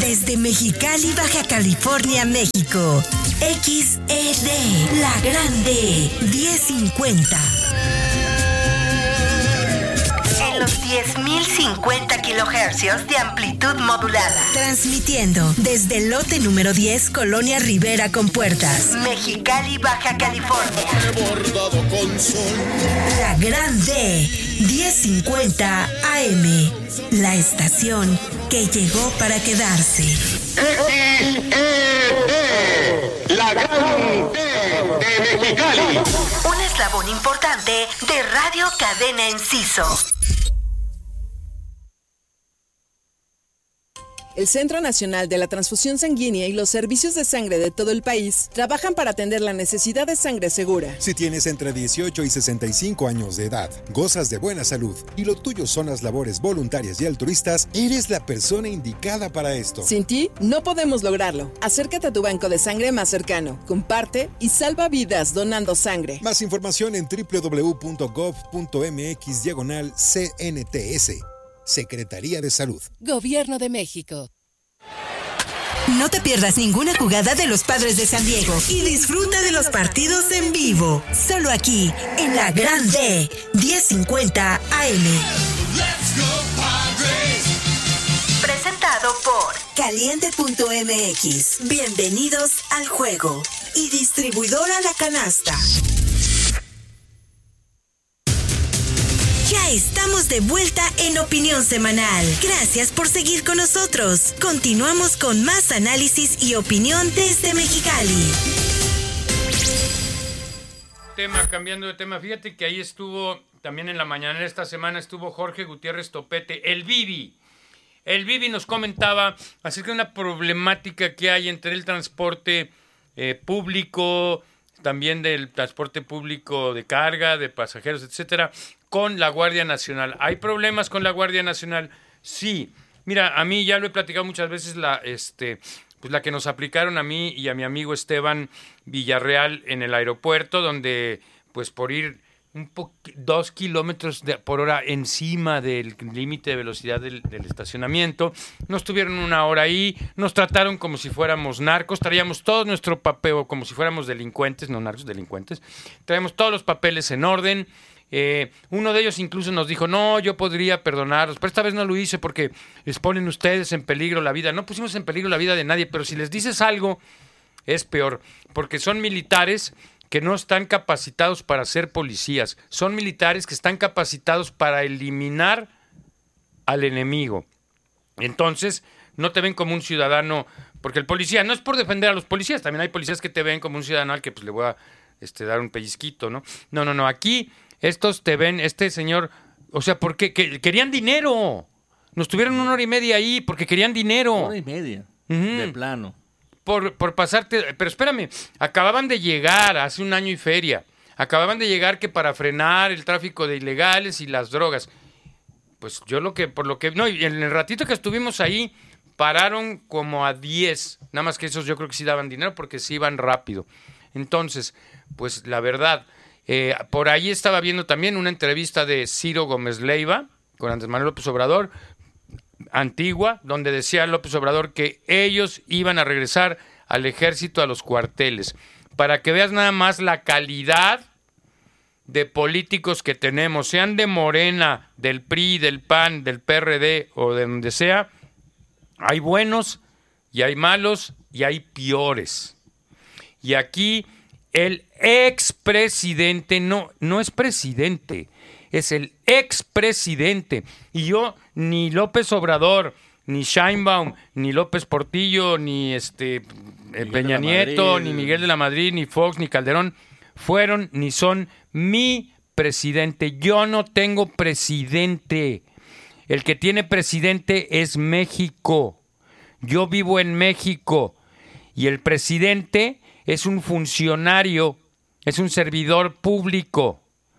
Desde Mexicali, Baja California, México. XED, La Grande, 1050. En los 10.050 kilohercios de amplitud modulada. Transmitiendo desde el lote número 10, Colonia Rivera con Puertas, Mexicali, Baja California. Bordado con sol. La Grande, 1050 AM. La estación que llegó para quedarse. XED, La Grande de Mexicali. Un eslabón importante de Radio Cadena Enciso. El Centro Nacional de la Transfusión Sanguínea y los servicios de sangre de todo el país trabajan para atender la necesidad de sangre segura. Si tienes entre 18 y 65 años de edad, gozas de buena salud y lo tuyo son las labores voluntarias y altruistas, eres la persona indicada para esto. Sin ti, no podemos lograrlo. Acércate a tu banco de sangre más cercano, comparte y salva vidas donando sangre. Más información en www.gov.mx/CNTS. Secretaría de Salud. Gobierno de México. No te pierdas ninguna jugada de los Padres de San Diego y disfruta de los partidos en vivo. Solo aquí, en La Grande, 1050 AM. Presentado por Caliente.mx. Bienvenidos al juego. Y distribuidora La Canasta. Ya estamos de vuelta en Opinión Semanal. Gracias por seguir con nosotros. Continuamos con más análisis y opinión desde Mexicali. Cambiando de tema, fíjate que ahí estuvo, también en la mañanera esta semana, estuvo Jorge Gutiérrez Topete, el Bibi. El Bibi nos comentaba acerca de una problemática que hay entre el transporte público, también del transporte público de carga, de pasajeros, etcétera, con la Guardia Nacional. ¿Hay problemas con la Guardia Nacional? Sí. Mira, a mí ya lo he platicado muchas veces, la que nos aplicaron a mí y a mi amigo Esteban Villarreal en el aeropuerto, donde pues por ir 2 kilómetros por hora encima del límite de velocidad del estacionamiento, nos tuvieron 1 hora ahí, nos trataron como si fuéramos narcos, traíamos todo nuestro papel, como si fuéramos delincuentes, no narcos, delincuentes, traíamos todos los papeles en orden. Uno de ellos incluso nos dijo, no, yo podría perdonarlos, pero esta vez no lo hice porque les ponen ustedes en peligro la vida. No pusimos en peligro la vida de nadie, pero si les dices algo, es peor, porque son militares que no están capacitados para ser policías, son militares que están capacitados para eliminar al enemigo. Entonces, no te ven como un ciudadano, porque el policía, no es por defender a los policías, también hay policías que te ven como un ciudadano al que pues le voy a dar un pellizquito, ¿no? No, aquí estos te ven, este señor, o sea, porque querían dinero. Nos tuvieron 1 hora y media ahí porque querían dinero. 1 hora y media, de plano. Por pasarte, pero espérame, acababan de llegar hace 1 año y feria. Acababan de llegar que para frenar el tráfico de ilegales y las drogas. Pues yo y en el ratito que estuvimos ahí, pararon como a 10. Nada más que esos yo creo que sí daban dinero porque sí iban rápido. Entonces, pues la verdad, por ahí estaba viendo también una entrevista de Ciro Gómez Leiva con Andrés Manuel López Obrador, antigua, donde decía López Obrador que ellos iban a regresar al ejército, a los cuarteles. Para que veas nada más la calidad de políticos que tenemos, sean de Morena, del PRI, del PAN, del PRD o de donde sea, hay buenos y hay malos y hay peores. Y aquí el expresidente no es presidente, es el expresidente. Y yo, ni López Obrador, ni Sheinbaum, ni López Portillo, ni Peña Nieto, ni Miguel de la Madrid, ni Fox, ni Calderón, fueron ni son mi presidente. Yo no tengo presidente. El que tiene presidente es México. Yo vivo en México. Y el presidente es un funcionario, es un servidor público.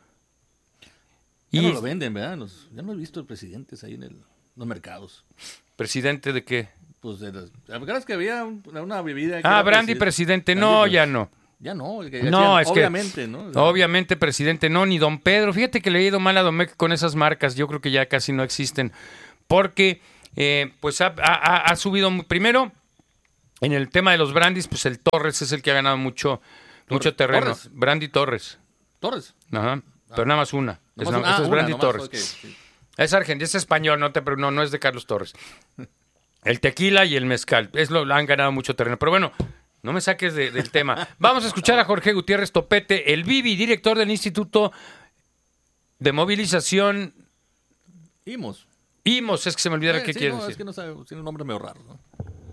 Ya no lo venden, ¿verdad? Ya no he visto presidentes ahí en los mercados. ¿Presidente de qué? Pues ¿recuerdas que había una bebida? Brandy presidente. No, ya no. Ya no. No, es obviamente, que, ¿no? Obviamente presidente no, ni don Pedro. Fíjate que le he ido mal a don Mex con esas marcas. Yo creo que ya casi no existen. Porque pues ha subido primero en el tema de los brandis, pues el Torres es el que ha ganado mucho terreno. Torres. Brandy Torres. Torres. Ajá. Pero nada más una. Esa es una, Brandy nomás, Torres. okay, sí. Es argentino, es español, no es de Carlos Torres. El tequila y el mezcal, han ganado mucho terreno. Pero bueno, no me saques del tema. Vamos a escuchar a Jorge Gutiérrez Topete, el Bibi, director del Instituto de Movilización IMOS, es que se me olvidara qué quiere decir. Es que no sabe, tiene un nombre medio raro, ¿no?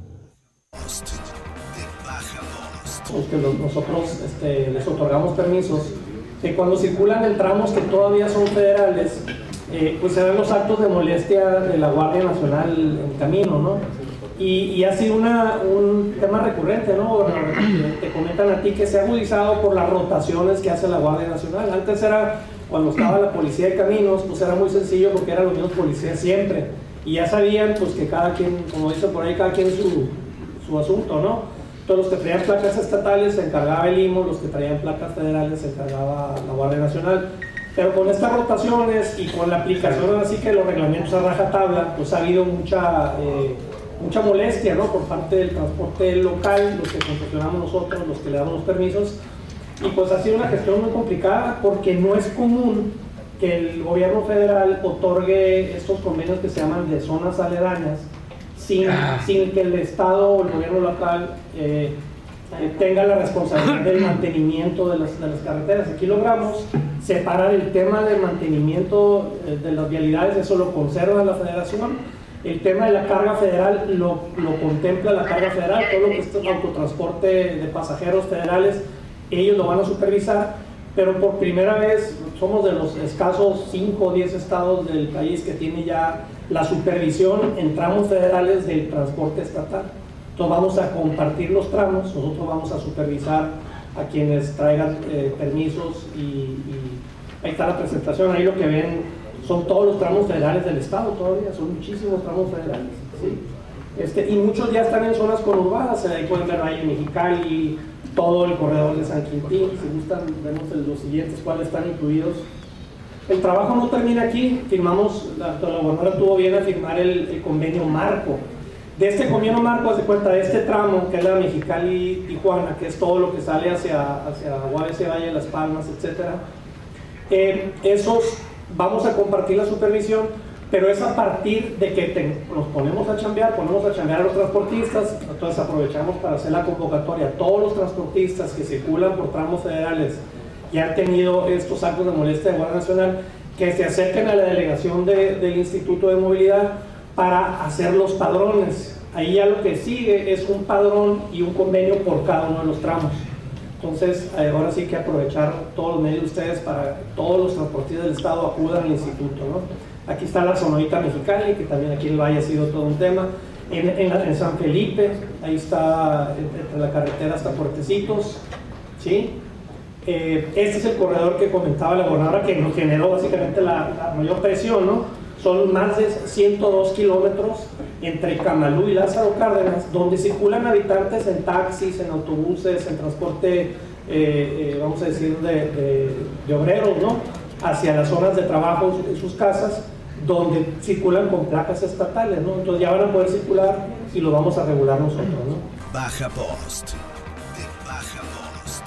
Que nosotros les otorgamos permisos, que cuando circulan en tramos que todavía son federales, pues se ven los actos de molestia de la Guardia Nacional en camino, ¿no? Y ha sido un tema recurrente, ¿no? Te comentan a ti que se ha agudizado por las rotaciones que hace la Guardia Nacional. Antes era, cuando estaba la Policía de Caminos, pues era muy sencillo porque eran los mismos policías siempre. Y ya sabían, pues que cada quien, como dicen por ahí, cada quien su asunto, ¿no? Entonces los que traían placas estatales se encargaba el IMO, los que traían placas federales se encargaba la Guardia Nacional. Pero con estas rotaciones y con la aplicación así que los reglamentos a rajatabla, pues ha habido mucha molestia, ¿no? Por parte del transporte local, los que concesionamos nosotros, los que le damos los permisos. Y pues ha sido una gestión muy complicada porque no es común que el gobierno federal otorgue estos convenios que se llaman de zonas aledañas sin que el Estado o el gobierno local tenga la responsabilidad del mantenimiento de las carreteras. Aquí logramos separar el tema del mantenimiento de las vialidades, eso lo conserva la Federación. El tema de la carga federal lo contempla la carga federal, todo lo que es autotransporte de pasajeros federales, ellos lo van a supervisar, pero por primera vez somos de los escasos 5 o 10 estados del país que tiene ya la supervisión en tramos federales del transporte estatal. Entonces vamos a compartir los tramos, nosotros vamos a supervisar a quienes traigan permisos y ahí está la presentación, ahí lo que ven son todos los tramos federales del estado todavía, son muchísimos tramos federales, ¿sí? Y muchos ya están en zonas conurbadas, ahí pueden ver Valle Mexicali, todo el corredor de San Quintín, si gustan vemos los siguientes cuáles están incluidos. El trabajo no termina aquí, firmamos, la gobernadora tuvo bien a firmar el convenio marco. De este convenio marco, hace cuenta de este tramo, que es la Mexicali-Tijuana, que es todo lo que sale hacia Guaymas, Valle, Las Palmas, etc. Esos vamos a compartir la supervisión, pero es a partir de que nos ponemos a chambear a los transportistas. Entonces aprovechamos para hacer la convocatoria. Todos los transportistas que circulan por tramos federales y han tenido estos actos de molestia de Guardia Nacional, que se acerquen a la delegación del Instituto de Movilidad para hacer los padrones. Ahí ya lo que sigue es un padrón y un convenio por cada uno de los tramos. Entonces, ahora sí que aprovechar todos los medios de ustedes para que todos los transportistas del estado acudan al instituto, ¿no? Aquí está la Sonorita Mexicali, que también aquí en el Valle ha sido todo un tema. En San Felipe, ahí está entre la carretera hasta Puertecitos, ¿sí? Este es el corredor que comentaba la gobernadora, que nos generó básicamente la mayor presión, ¿no? Son más de 102 kilómetros entre Camalú y Lázaro Cárdenas, donde circulan habitantes en taxis, en autobuses, en transporte, vamos a decir, de obreros, ¿no? Hacia las zonas de trabajo en sus casas, donde circulan con placas estatales, ¿no? Entonces ya van a poder circular y lo vamos a regular nosotros, ¿no? Baja Post. Baja Post.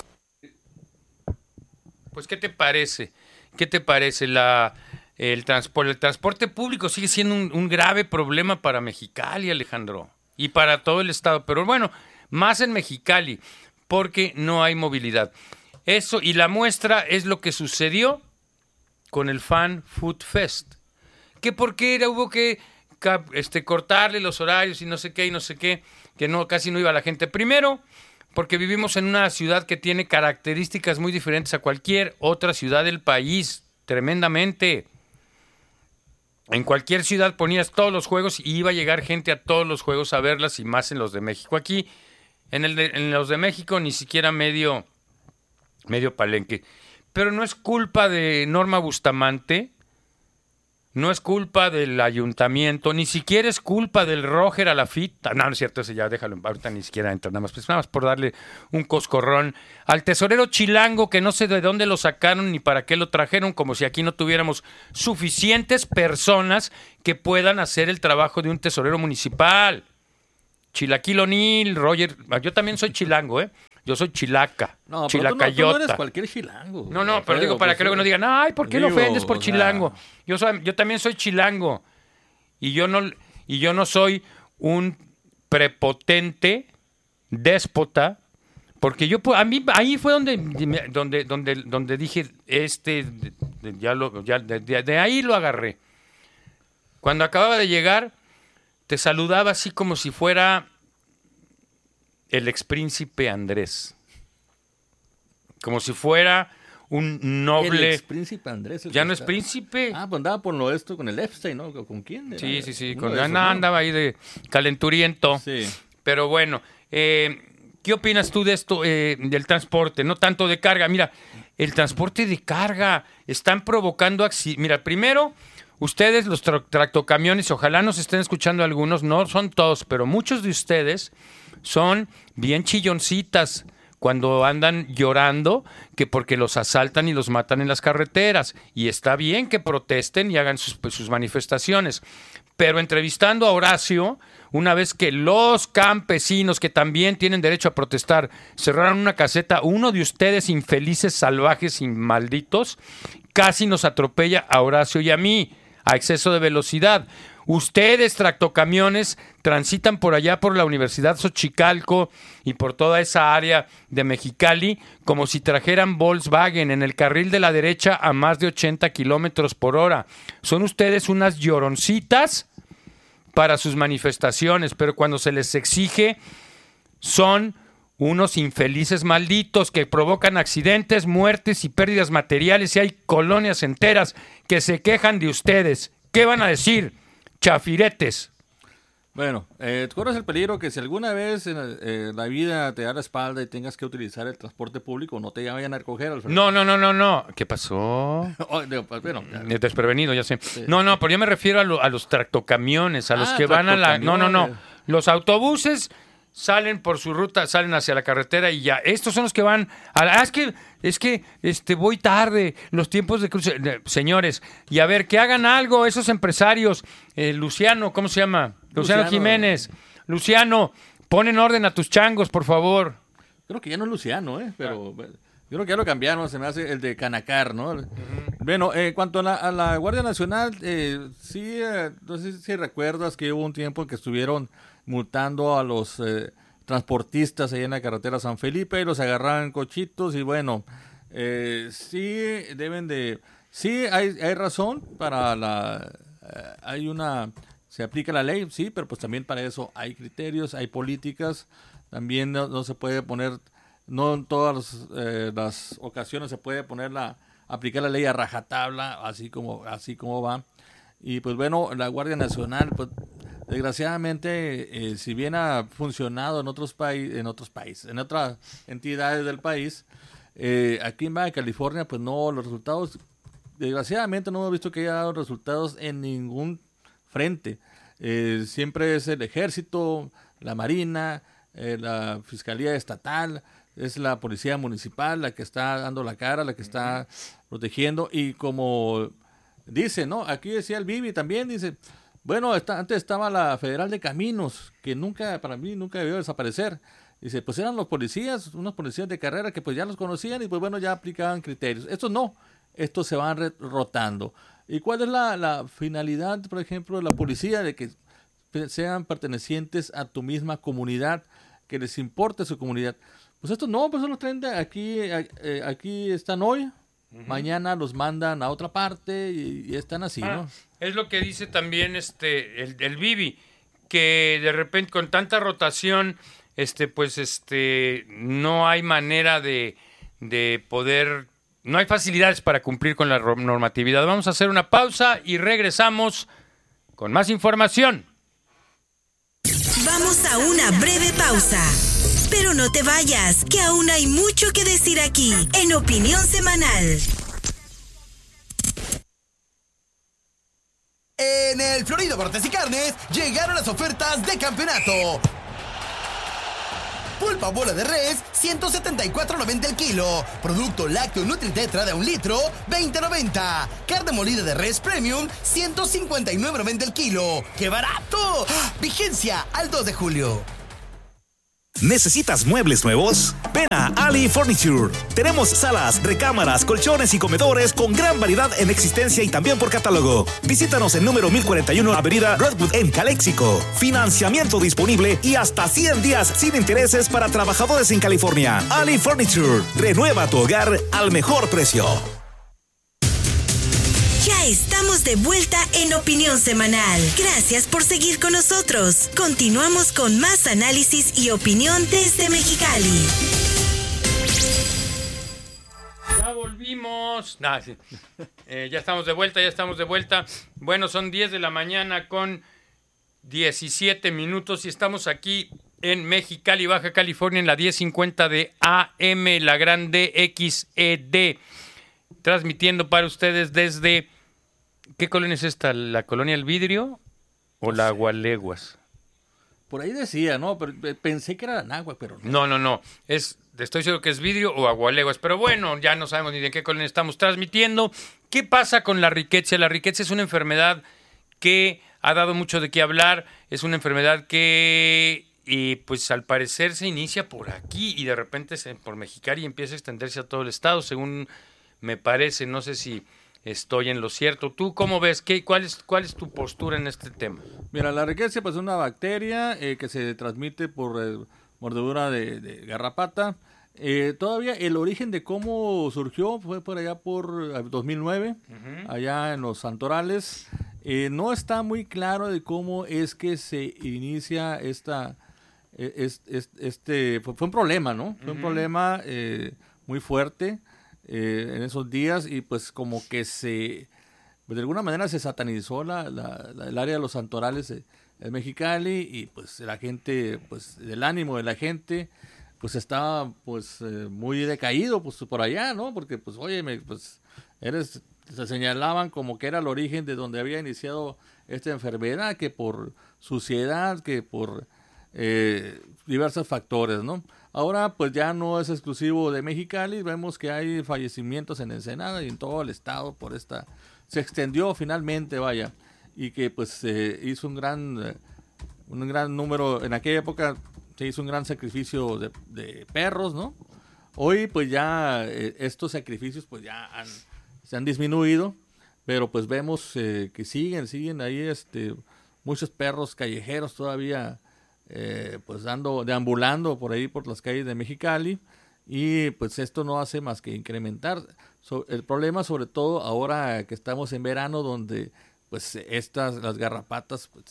Pues, ¿qué te parece? ¿Qué te parece el transporte público sigue siendo un grave problema para Mexicali, Alejandro, y para todo el estado, pero bueno, más en Mexicali, porque no hay movilidad. Eso, y la muestra es lo que sucedió con el Fan Food Fest. Que porque hubo que cortarle los horarios y no sé qué, que no, casi no iba la gente. Primero, porque vivimos en una ciudad que tiene características muy diferentes a cualquier otra ciudad del país, tremendamente. En cualquier ciudad ponías todos los juegos y iba a llegar gente a todos los juegos a verlas, y más en los de México. Aquí, en los de México, ni siquiera medio palenque. Pero no es culpa de Norma Bustamante, no es culpa del ayuntamiento, ni siquiera es culpa del Roger a la fita. No, no es cierto, ese ya déjalo, ahorita ni siquiera entra, nada más por darle un coscorrón al tesorero chilango, que no sé de dónde lo sacaron ni para qué lo trajeron, como si aquí no tuviéramos suficientes personas que puedan hacer el trabajo de un tesorero municipal. Chilaquil O'Neill, Roger, yo también soy chilango, Yo soy chilaca, no, chilacayota. Tú no eres cualquier chilango. No, pero digo para que luego no digan, ay, ¿por qué lo ofendes por chilango? Yo también soy chilango. Y yo no soy un prepotente déspota, porque a mí ahí fue donde dije, de ahí lo agarré. Cuando acababa de llegar, te saludaba así como si fuera el expríncipe Andrés. Como si fuera un noble. El expríncipe Andrés. Ya no es príncipe. Pues andaba por lo esto con el Epstein, ¿no? ¿Con quién? Sí. Andaba ahí de calenturiento. Sí. Pero bueno, ¿qué opinas tú de esto, del transporte? No tanto de carga. Mira, el transporte de carga están provocando accidentes. Mira, primero, ustedes, los tractocamiones, ojalá nos estén escuchando algunos, no son todos, pero muchos de ustedes son bien chilloncitas cuando andan llorando que porque los asaltan y los matan en las carreteras. Y está bien que protesten y hagan sus manifestaciones. Pero entrevistando a Horacio, una vez que los campesinos, que también tienen derecho a protestar, cerraron una caseta, uno de ustedes, infelices, salvajes y malditos, casi nos atropella a Horacio y a mí, a exceso de velocidad. Ustedes, tractocamiones, transitan por allá por la Universidad Xochicalco y por toda esa área de Mexicali como si trajeran Volkswagen en el carril de la derecha a más de 80 kilómetros por hora. Son ustedes unas lloroncitas para sus manifestaciones, pero cuando se les exige son unos infelices malditos que provocan accidentes, muertes y pérdidas materiales, y hay colonias enteras que se quejan de ustedes. ¿Qué van a decir? Chafiretes. Bueno, corres el peligro que si alguna vez en la vida te da la espalda y tengas que utilizar el transporte público, no te vayan a recoger, Alfredo. No. ¿Qué pasó? Bueno, desprevenido, ya sé. Sí. No, pero yo me refiero a los tractocamiones, a los que van a la... No. Los autobuses salen por su ruta, salen hacia la carretera y ya. Estos son los que van es que voy tarde, los tiempos de cruce. Señores, y a ver, que hagan algo esos empresarios. Luciano, ¿cómo se llama? Luciano Jiménez. Luciano, pon en orden a tus changos, por favor. Creo que ya no es Luciano, pero yo creo que ya lo cambiaron, se me hace el de Canacar, ¿no? Uh-huh. Bueno, en cuanto a la Guardia Nacional, sí, no sé si recuerdas que hubo un tiempo en que estuvieron multando a los transportistas ahí en la carretera San Felipe y los agarraban cochitos y bueno, sí deben de... Sí, hay razón para se aplica la ley, sí, pero pues también para eso hay criterios, hay políticas, también no se puede poner, no en todas las ocasiones se puede aplicar la ley a rajatabla, así como va. Y pues bueno, la Guardia Nacional, pues desgraciadamente, si bien ha funcionado en otras entidades del país, aquí en Baja California, pues no, los resultados, desgraciadamente no hemos visto que haya dado resultados en ningún frente. Siempre es el Ejército, la Marina, la Fiscalía Estatal, es la Policía Municipal la que está dando la cara, la que está protegiendo, y como dice, ¿no? Aquí decía el Bibi también, dice, bueno, antes estaba la Federal de Caminos, que para mí nunca debió desaparecer. Dice, pues eran los policías, unos policías de carrera que pues ya los conocían y pues bueno, ya aplicaban criterios. Estos no, estos se van rotando. ¿Y cuál es la finalidad, por ejemplo, de la policía? De que sean pertenecientes a tu misma comunidad, que les importe su comunidad. Pues estos no, pues son los 30, aquí están hoy, uh-huh. Mañana los mandan a otra parte y están así, ¿no? Es lo que dice también el Bibi, que de repente con tanta rotación, no hay manera de poder, no hay facilidades para cumplir con la normatividad. Vamos a hacer una pausa y regresamos con más información. Vamos a una breve pausa. Pero no te vayas, que aún hay mucho que decir aquí, en Opinión Semanal. En el Florido Cortes y Carnes llegaron las ofertas de campeonato. Pulpa bola de res, 174.90 el kilo. Producto lácteo Nutritetra de 1 litro, 20.90. Carne molida de res premium, 159.90 el kilo. ¡Qué barato! Vigencia al 2 de julio. ¿Necesitas muebles nuevos? Ven a Ali Furniture. Tenemos salas, recámaras, colchones y comedores con gran variedad en existencia y también por catálogo. Visítanos en número 1041 Avenida Redwood en Calexico. Financiamiento disponible y hasta 100 días sin intereses para trabajadores en California. Ali Furniture. Renueva tu hogar al mejor precio. Ya estamos de vuelta en Opinión Semanal. Gracias por seguir con nosotros. Continuamos con más análisis y opinión desde Mexicali. Ya volvimos. Sí. Ya estamos de vuelta. Bueno, son 10 de la mañana con 17 minutos y estamos aquí en Mexicali, Baja California, en la 1050 de AM, la gran DXED. Transmitiendo para ustedes desde... ¿Qué colonia es esta? ¿La colonia El Vidrio o la Agualeguas? Por ahí decía, ¿no? Pero pensé que era Anáhuac, pero no. No. Estoy seguro que es Vidrio o Agualeguas. Pero bueno, ya no sabemos ni de qué colonia estamos transmitiendo. ¿Qué pasa con la riqueza? La riqueza es una enfermedad que ha dado mucho de qué hablar. Es una enfermedad que... Y pues al parecer se inicia por aquí y de repente por Mexicali y empieza a extenderse a todo el estado, según me parece. No sé si estoy en lo cierto. ¿Tú cómo ves? ¿Cuál es tu postura en este tema? Mira, la riqueza pues, es una bacteria que se transmite por mordedura de garrapata. Todavía el origen de cómo surgió fue por allá por 2009, allá en los Santorales. No está muy claro de cómo es que se inicia fue un problema, ¿no? Fue un problema muy fuerte en esos días y pues como que de alguna manera se satanizó el área de los Santorales de Mexicali y pues la gente, pues el ánimo de la gente pues estaba pues muy decaído pues por allá, ¿no? Porque pues oye, se señalaban como que era el origen de donde había iniciado esta enfermedad, que por suciedad, que por diversos factores, ¿no? Ahora pues ya no es exclusivo de Mexicali, vemos que hay fallecimientos en Ensenada y en todo el estado por se extendió finalmente, vaya, y que pues hizo un gran número, en aquella época se hizo un gran sacrificio de perros, ¿no? Hoy pues ya estos sacrificios pues ya se han disminuido, pero pues vemos que siguen ahí muchos perros callejeros todavía pues deambulando por ahí por las calles de Mexicali y pues esto no hace más que incrementar el problema, sobre todo ahora que estamos en verano donde pues las garrapatas pues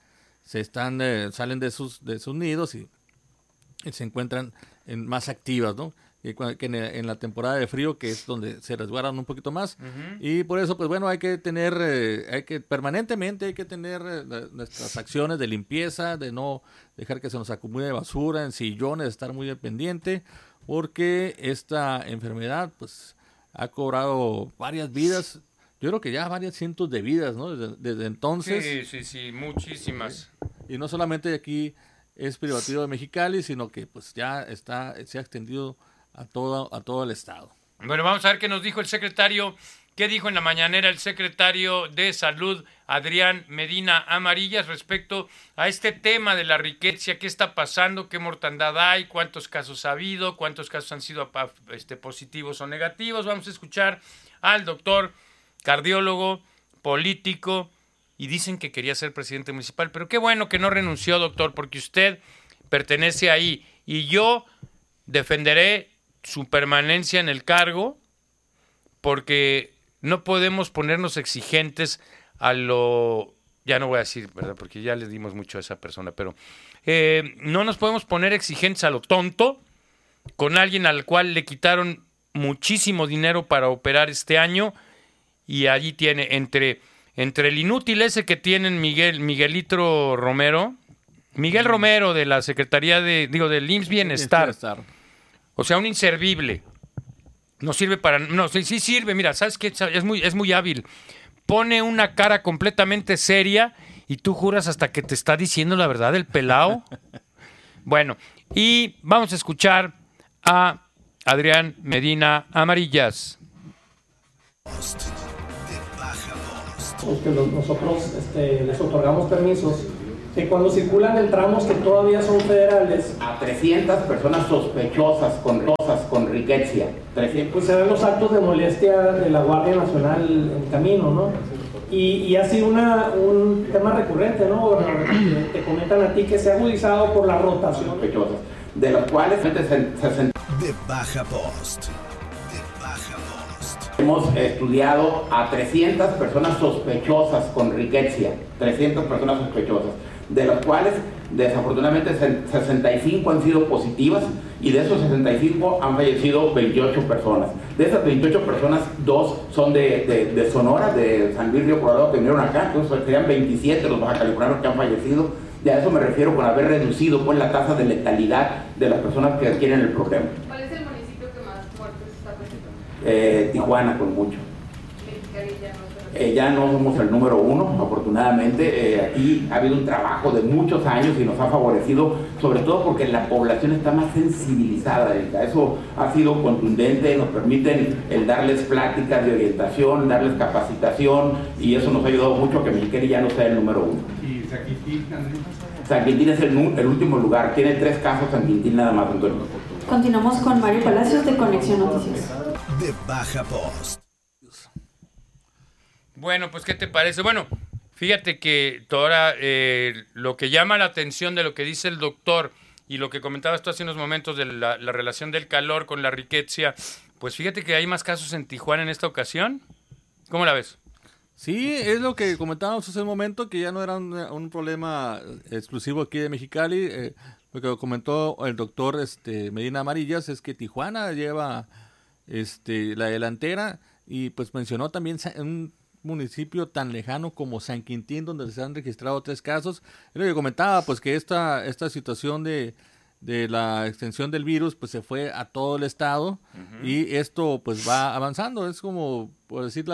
salen de sus nidos y se encuentran en más activas, ¿no? Que en la temporada de frío, que es donde se resguardan un poquito más. Y por eso, pues bueno, permanentemente hay que tener nuestras acciones de limpieza, de no dejar que se nos acumule basura en sillones, estar muy pendiente, porque esta enfermedad, pues, ha cobrado varias vidas. Yo creo que ya varias cientos de vidas, ¿no? Desde entonces. Sí, muchísimas. Y no solamente aquí es privativo de Mexicali, sino que pues ya se ha extendido a todo el estado. Bueno, vamos a ver qué nos dijo el secretario, qué dijo en la mañanera el secretario de Salud, Adrián Medina Amarillas, respecto a este tema de la riqueza, qué está pasando, qué mortandad hay, cuántos casos ha habido, cuántos casos han sido positivos o negativos. Vamos a escuchar al doctor cardiólogo, político, y dicen que quería ser presidente municipal, pero qué bueno que no renunció, doctor, porque usted pertenece ahí, y yo defenderé su permanencia en el cargo, porque no podemos ponernos exigentes ya no voy a decir, ¿verdad? Porque ya le dimos mucho a esa persona, pero no nos podemos poner exigentes a lo tonto con alguien al cual le quitaron muchísimo dinero para operar este año, y allí tiene entre el inútil ese que tienen Miguelito Romero, Miguel Romero de la Secretaría del IMSS Bienestar. O sea, un inservible. No sirve para... No, sí sirve, mira, ¿sabes qué? Es muy hábil pone una cara completamente seria y tú juras hasta que te está diciendo la verdad el pelao. Bueno, y vamos a escuchar a Adrián Medina Amarillas. Nosotros les otorgamos permisos que cuando circulan en tramos que todavía son federales a 300 personas sospechosas con riqueza. Pues se ven los actos de molestia de la Guardia Nacional en camino, ¿no? Y ha sido un tema recurrente, ¿no? Te comentan a ti que se ha agudizado por la rotación. Sospechosas, de los cuales De Baja Post. Hemos estudiado a 300 personas sospechosas con riqueza, 300 personas sospechosas, de las cuales desafortunadamente 65 han sido positivas y de esos 65 han fallecido 28 personas. De esas 28 personas, 2 son de Sonora, de San Luis Río Colorado, que vinieron acá, entonces serían 27 los bajacalifornianos que han fallecido. Y a eso me refiero con haber reducido pues, la tasa de letalidad de las personas que adquieren el problema. ¿Cuál es el municipio que más muertes está presentando? Tijuana, con mucho. Ya no somos el número 1, afortunadamente. Aquí ha habido un trabajo de muchos años y nos ha favorecido, sobre todo porque la población está más sensibilizada. Eso ha sido contundente, nos permiten el darles pláticas de orientación, darles capacitación, y eso nos ha ayudado mucho a que Mexicali ya no sea el número 1. ¿Y San Quintín también? San Quintín es el último lugar, tiene 3 casos San Quintín nada más, Antonio. Continuamos con Mario Palacios de Conexión Noticias. De Baja Post. Bueno, pues, ¿qué te parece? Bueno, fíjate que ahora lo que llama la atención de lo que dice el doctor y lo que comentabas tú hace unos momentos de la relación del calor con la riqueza, pues fíjate que hay más casos en Tijuana en esta ocasión. ¿Cómo la ves? Sí, es lo que comentábamos hace un momento, que ya no era un problema exclusivo aquí de Mexicali. Lo que comentó el doctor Medina Amarillas es que Tijuana lleva la delantera, y pues mencionó también un municipio tan lejano como San Quintín, donde se han registrado 3 casos. Es lo que comentaba, pues que esta situación de la extensión del virus pues se fue a todo el estado. Uh-huh. Y esto pues va avanzando. Es como, por decir,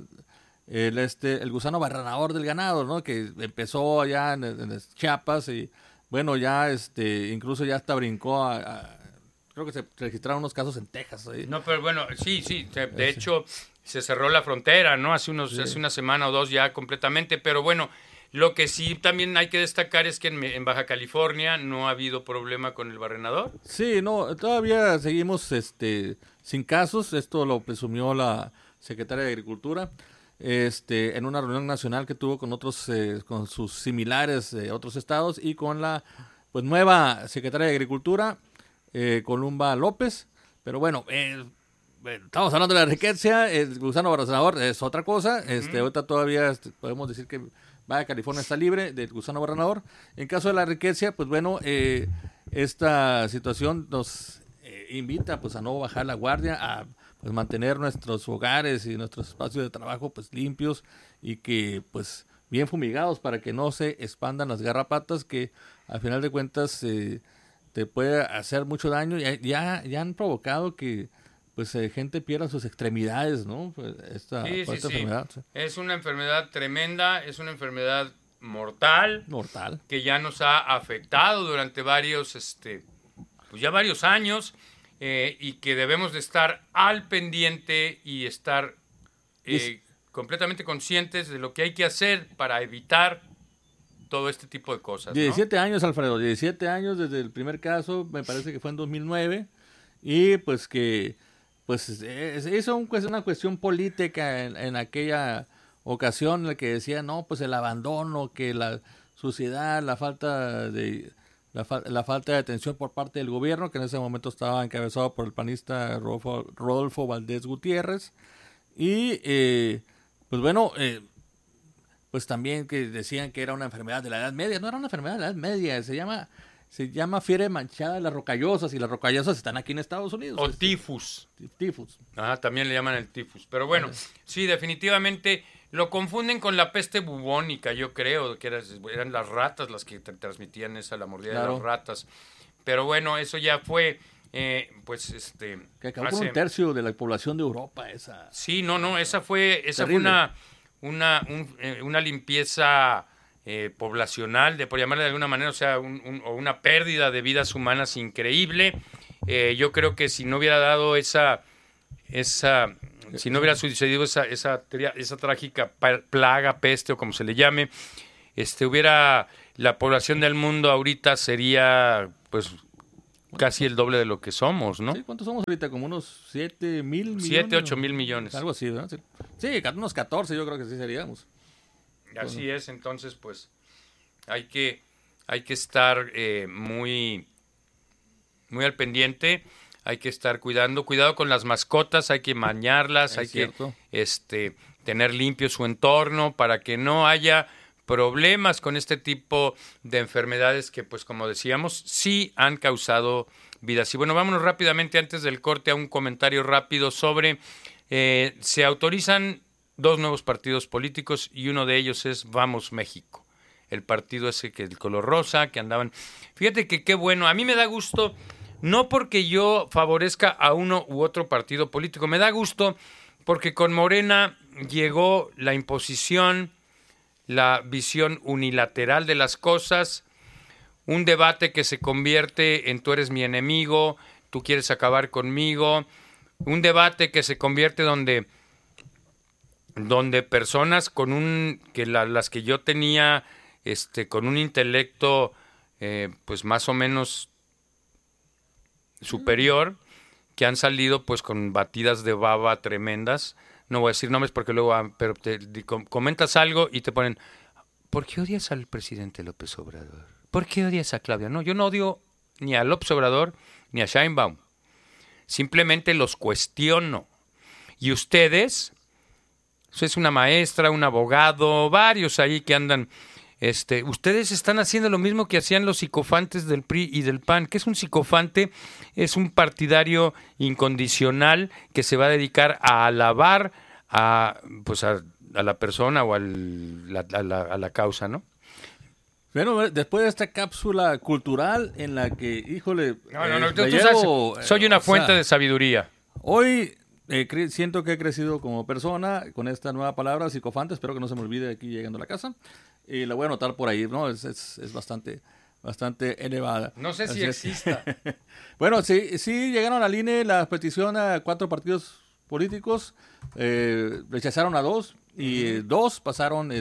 el gusano barranador del ganado, ¿no? Que empezó allá en Chiapas, y bueno, ya incluso ya hasta brincó creo que se registraron unos casos en Texas. ¿Sí? No, pero bueno, sí, de hecho se cerró la frontera, ¿no? Hace una semana o 2 ya completamente, pero bueno, lo que sí también hay que destacar es que en Baja California no ha habido problema con el barrenador. Sí, no, todavía seguimos sin casos. Esto lo presumió la secretaria de Agricultura en una reunión nacional que tuvo con otros, con sus similares de otros estados, y con la pues nueva secretaria de Agricultura, Columba López. Pero bueno, estamos hablando de la riqueza. El gusano barranador es otra cosa. Ahorita todavía podemos decir que Baja California está libre del gusano barranador. En caso de la riqueza, pues bueno, esta situación nos invita pues a no bajar la guardia, a pues mantener nuestros hogares y nuestros espacios de trabajo pues limpios, y que pues bien fumigados, para que no se expandan las garrapatas, que al final de cuentas te puede hacer mucho daño. Ya han provocado que pues gente pierda sus extremidades, ¿no? Pues esta enfermedad. Sí. Es una enfermedad tremenda, es una enfermedad mortal, que ya nos ha afectado durante varios años, y que debemos de estar al pendiente y estar completamente conscientes de lo que hay que hacer para evitar todo este tipo de cosas. 17 años, Alfredo, 17 años desde el primer caso, me parece que fue en 2009, y pues que pues eso es una cuestión política en aquella ocasión, en la que decía, no, pues el abandono, que la suciedad, la falta de atención por parte del gobierno, que en ese momento estaba encabezado por el panista Rodolfo Valdés Gutiérrez, y pues bueno, pues también que decían que era una enfermedad de la Edad Media. No era una enfermedad de la Edad Media, se llama fiebre manchada de las rocallosas, y las rocallosas están aquí en Estados Unidos. O tifus. Tifus. Ajá, también le llaman el tifus. Pero bueno, sí, definitivamente lo confunden con la peste bubónica, yo creo, que eran las ratas las que transmitían la mordida de las ratas. Pero bueno, eso ya fue, que acabó con un tercio de la población de Europa, esa. Sí, esa fue una limpieza poblacional, por llamarle de alguna manera, o sea, o una pérdida de vidas humanas increíble. Yo creo que si no hubiera dado si no hubiera sucedido esa trágica plaga, peste o como se le llame, la población del mundo ahorita sería pues casi el doble de lo que somos, ¿no? Sí, ¿cuántos somos ahorita? Como unos 7,000 millones. 7, 8 mil millones. Algo así, ¿no? Sí, unos 14 yo creo que sí seríamos. Así es, entonces pues hay que estar muy al pendiente, hay que estar cuidado con las mascotas, hay que bañarlas, hay que tener limpio su entorno para que no haya problemas con este tipo de enfermedades que, pues como decíamos, sí han causado vidas. Y bueno, vámonos rápidamente antes del corte a un comentario rápido sobre se autorizan 2 nuevos partidos políticos y uno de ellos es Vamos México, el partido ese que el color rosa, que andaban. Fíjate que qué bueno, a mí me da gusto, no porque yo favorezca a uno u otro partido político, me da gusto porque con Morena llegó la imposición, la visión unilateral de las cosas, un debate que se convierte en tú eres mi enemigo, tú quieres acabar conmigo, un debate que se convierte donde personas las que yo tenía con un intelecto pues más o menos superior, que han salido pues con batidas de baba tremendas. No voy a decir nombres porque luego pero comentas algo y te ponen, ¿por qué odias al presidente López Obrador? ¿Por qué odias a Claudia? No, yo no odio ni a López Obrador ni a Sheinbaum. Simplemente los cuestiono. Y ustedes, es una maestra, un abogado, varios ahí que andan, ustedes están haciendo lo mismo que hacían los psicofantes del PRI y del PAN. ¿Qué es un psicofante? Es un partidario incondicional que se va a dedicar a alabar a la persona o a la causa, ¿no? Bueno, después de esta cápsula cultural en la que, híjole... soy una fuente de sabiduría. Hoy siento que he crecido como persona con esta nueva palabra, psicofante. Espero que no se me olvide aquí llegando a la casa. Y la voy a anotar por ahí, ¿no? Es bastante elevada. No sé si exista. Bueno, sí llegaron al INE la petición a 4 partidos políticos. Rechazaron a 2 y 2 pasaron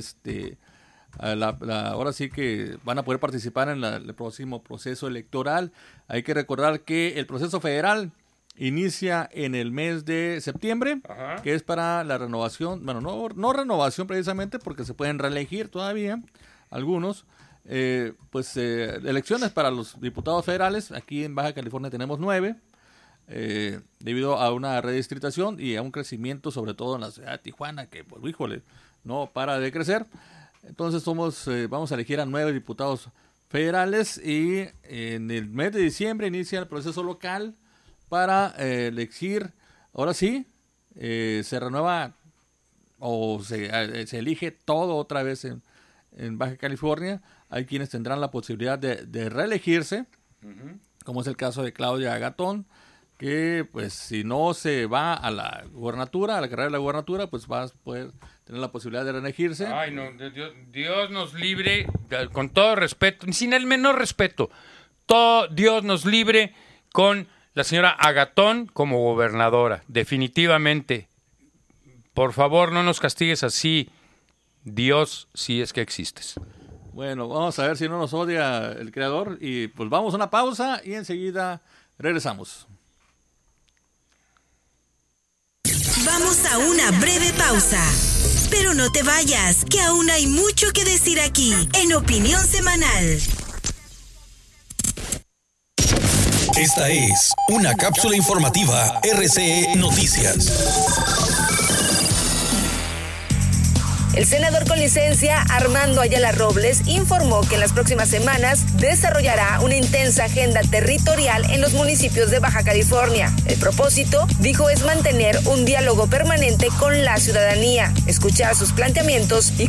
ahora sí que van a poder participar en el próximo proceso electoral. Hay que recordar que el proceso federal inicia en el mes de septiembre, que es para la renovación, bueno, no renovación precisamente porque se pueden reelegir todavía algunos, elecciones para los diputados federales. Aquí en Baja California tenemos 9, debido a una redistritación y a un crecimiento sobre todo en la ciudad de Tijuana que, pues, híjole, no para de crecer. Entonces vamos a elegir a 9 diputados federales y en el mes de diciembre inicia el proceso local para elegir, ahora sí, se renueva o se elige todo otra vez en Baja California. Hay quienes tendrán la posibilidad de reelegirse, como es el caso de Claudia Gatón, que pues si no se va a la gubernatura, a la carrera de la gubernatura, pues va a poder tener la posibilidad de reelegirse. Ay, no, Dios nos libre, con todo respeto, sin el menor respeto, Dios nos libre con la señora Agatón como gobernadora, definitivamente. Por favor, no nos castigues así, Dios, si es que existes. Bueno, vamos a ver si no nos odia el creador y pues vamos a una pausa y enseguida regresamos. Vamos a una breve pausa. Pero no te vayas, que aún hay mucho que decir aquí, en Opinión Semanal. Esta es una cápsula informativa RCE Noticias. El senador con licencia Armando Ayala Robles informó que en las próximas semanas desarrollará una intensa agenda territorial en los municipios de Baja California. El propósito, dijo, es mantener un diálogo permanente con la ciudadanía, escuchar sus planteamientos y